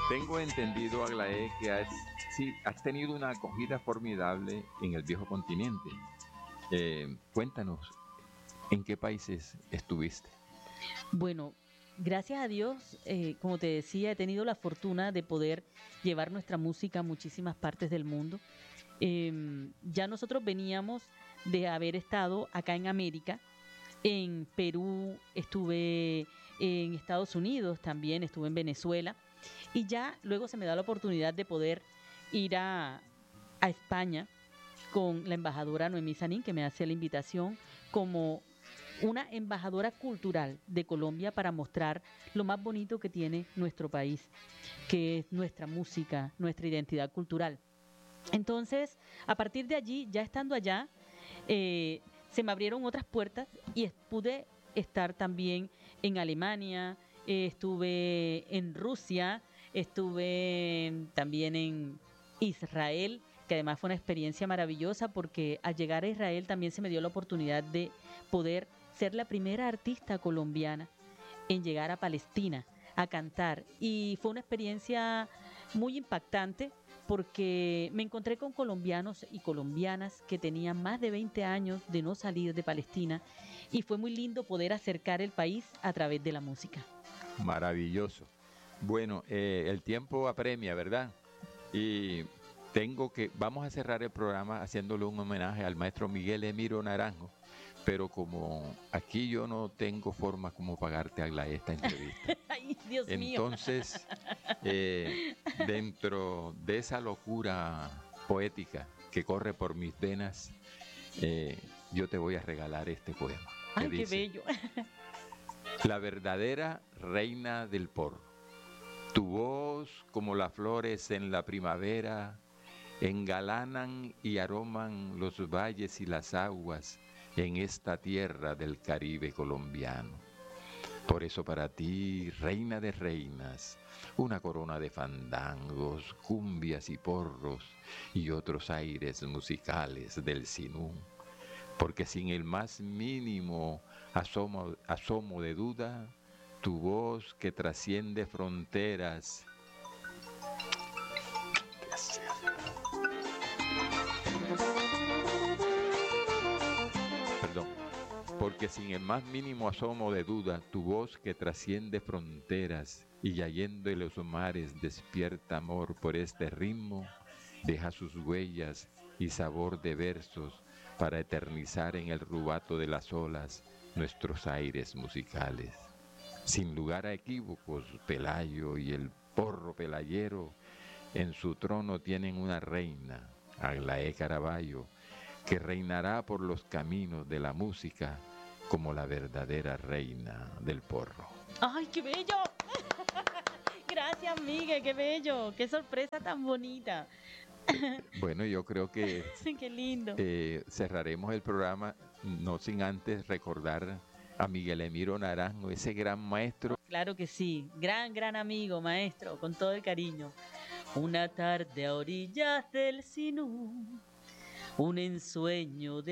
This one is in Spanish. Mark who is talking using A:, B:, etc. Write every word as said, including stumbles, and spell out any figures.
A: Tengo entendido, Aglaé, que has, sí, has tenido una acogida formidable en el viejo continente. Eh, cuéntanos, ¿en qué países estuviste?
B: Bueno, gracias a Dios, eh, como te decía, he tenido la fortuna de poder llevar nuestra música a muchísimas partes del mundo. Em, ya nosotros veníamos de haber estado acá en América, en Perú, estuve en Estados Unidos también, estuve en Venezuela y ya luego se me da la oportunidad de poder ir a, a España con la embajadora Noemí Sanín, que me hace la invitación como una embajadora cultural de Colombia para mostrar lo más bonito que tiene nuestro país, que es nuestra música, nuestra identidad cultural. Entonces, a partir de allí, ya estando allá, eh, se me abrieron otras puertas y es- pude estar también en Alemania, eh, estuve en Rusia, estuve también en Israel, que además fue una experiencia maravillosa porque al llegar a Israel también se me dio la oportunidad de poder ser la primera artista colombiana en llegar a Palestina a cantar. Y fue una experiencia muy impactante porque me encontré con colombianos y colombianas que tenían más de veinte años de no salir de Palestina y fue muy lindo poder acercar el país a través de la música.
A: Maravilloso. Bueno, eh, el tiempo apremia, ¿verdad? Y tengo que, vamos a cerrar el programa haciéndole un homenaje al maestro Miguel Emiro Naranjo, pero como aquí yo no tengo forma como pagarte a la, esta entrevista,
B: Ay, Dios mío.
A: entonces, eh, dentro de esa locura poética que corre por mis venas, eh, yo te voy a regalar este poema que
B: Ay, qué
A: dice:
B: bello.
A: La verdadera reina del porro, tu voz como las flores en la primavera engalanan y aroman los valles y las aguas en esta tierra del Caribe colombiano. Por eso para ti, reina de reinas, una corona de fandangos, cumbias y porros y otros aires musicales del sinú. Porque sin el más mínimo asomo, asomo de duda, tu voz que trasciende fronteras, perdón, porque sin el más mínimo asomo de duda, tu voz que trasciende fronteras y yendo en los mares despierta amor por este ritmo, deja sus huellas y sabor de versos para eternizar en el rubato de las olas nuestros aires musicales. Sin lugar a equívocos, Pelayo y el porro pelayero en su trono tienen una reina, Aglaé Caraballo, que reinará por los caminos de la música como la verdadera reina del porro.
B: Ay, qué bello. Gracias, Miguel, qué bello. Qué sorpresa tan bonita.
A: Bueno, yo creo que
B: Qué lindo.
A: eh, cerraremos el programa no sin antes recordar a Miguel Emiro Naranjo, ese gran maestro.
B: Claro que sí, gran, gran amigo, maestro, con todo el cariño. Una tarde a orillas del Sinú, un ensueño de